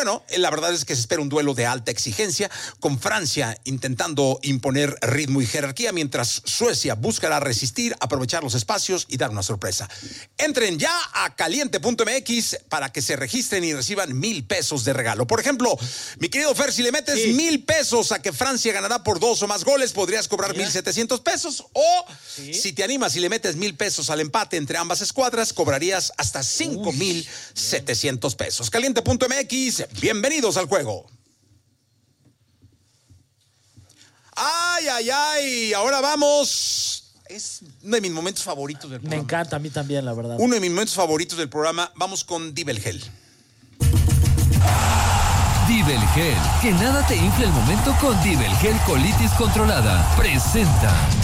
bueno, la verdad es que se espera un duelo de alta exigencia, con Francia intentando imponer ritmo y jerarquía, mientras Suecia buscará resistir, aprovechar los espacios y dar una sorpresa. Entren ya a caliente.mx para que se registren y reciban $1,000 de regalo. Por ejemplo, mi querido Fer, si le metes $1,000 a que Francia ganará por 2 o más goles, podrías cobrar $1,700. O si te animas y le metes $1,000 al empate entre ambas escuadras, cobrarías hasta $5,700. Caliente.mx, bienvenidos al juego. ¡Ay! Ahora vamos. Es uno de mis momentos favoritos del programa. Me encanta, a mí también, la verdad. Uno de mis momentos favoritos del programa. Vamos con Dibelgel. Dibelgel, que nada te infle el momento con Dibelgel Colitis Controlada. Presenta.